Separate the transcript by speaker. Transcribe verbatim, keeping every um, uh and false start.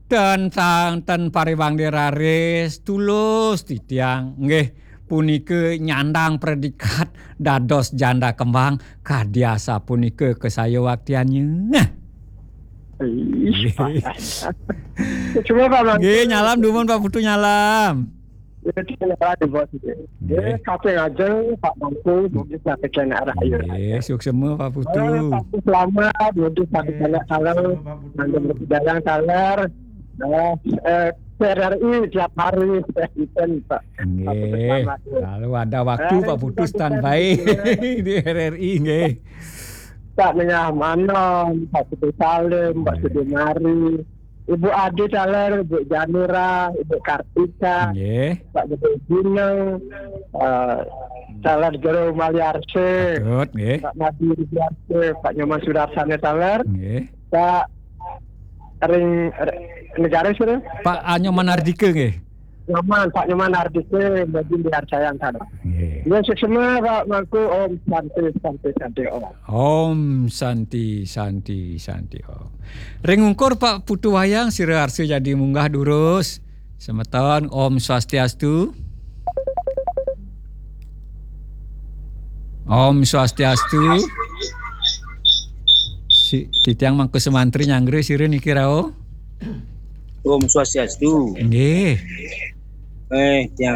Speaker 1: Dan santen pariwang diraris tulus titiang nggih punike nyandang predikat dados janda kembang kadiasa punike kesaya waktiannya.
Speaker 2: Ih, panas. Cuma Pak Mangku.
Speaker 1: Nggih nyalam dumun Pak Putu nyalam.
Speaker 2: Jadi ada bos itu. Ya, kafe aja Pak Mangku, mungkin sampai ke arah air.
Speaker 1: Nggih, sukses semua Pak Putu.
Speaker 2: Tapi selamat, mungkin sampai banyak salam, nanti berjalan salar. Nah, eh, P R R I tiap hari event Pak.
Speaker 1: Nggih. Kalau ada waktu Pak Putu standby di R R I nggih.
Speaker 2: Pak Menyah Manom, Pak Putu Salim, Pak Sudimari, Ibu Adi Saler, Ibu Janura, Ibu Kartika,
Speaker 1: Nggih.
Speaker 2: Pak Gede Gineng, uh, Saler Jero Maliarse,
Speaker 1: Tut nggih.
Speaker 2: Pak Nadi Ridiarse, Pak Nyoman Sudarsane Saler,
Speaker 1: Nggih.
Speaker 2: Pak Ring R- Negara sudah,
Speaker 1: Pak Anyoman Ardike nggih.
Speaker 2: Nyoman, Pak Nyoman Ardike, Bagi Biar Sayang Saler.
Speaker 1: Nggih.
Speaker 2: Ya, semua Pak Mangku, Om Santi, Santi, Santi, Om.
Speaker 1: Om Santi Santi Santi Om. Ring ungkur Pak Putu Wayang Siraharsa jadi munggah durus. Semeton Om Swastiastu. Om Swastiastu. Si titiang mangku semantri nyanggre sire niki rao.
Speaker 3: Om Swastiastu.
Speaker 1: Nggih.
Speaker 3: Eh, tiang